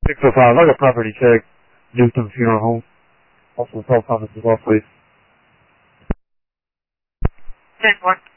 605, I got property check. Newton Funeral Home. Also call comments as well, please. 10-1.